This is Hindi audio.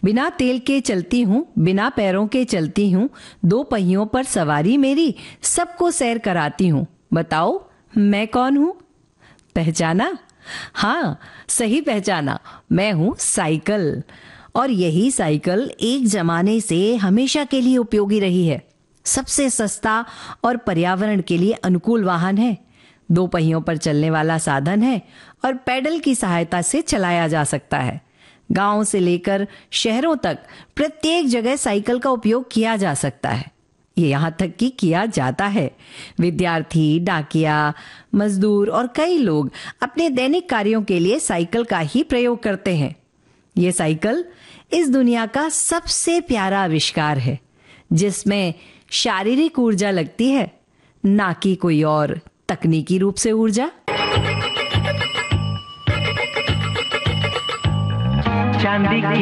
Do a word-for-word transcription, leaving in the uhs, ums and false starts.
बिना तेल के चलती हूँ, बिना पैरों के चलती हूँ, दो पहियों पर सवारी मेरी, सबको सैर कराती हूँ। बताओ मैं कौन हूँ? पहचाना? हाँ, सही पहचाना, मैं हूँ साइकिल। और यही साइकिल एक जमाने से हमेशा के लिए उपयोगी रही है। सबसे सस्ता और पर्यावरण के लिए अनुकूल वाहन है, दो पहियों पर चलने वाला साधन है और पैडल की सहायता से चलाया जा सकता है। गांव से लेकर शहरों तक प्रत्येक जगह साइकिल का उपयोग किया जा सकता है। ये यहाँ तक कि किया जाता है। विद्यार्थी, डाकिया, मजदूर और कई लोग अपने दैनिक कार्यों के लिए साइकिल का ही प्रयोग करते हैं। ये साइकिल इस दुनिया का सबसे प्यारा आविष्कार है, जिसमें शारीरिक ऊर्जा लगती है, ना कि कोई और तकनीकी रूप से ऊर्जा। चांदी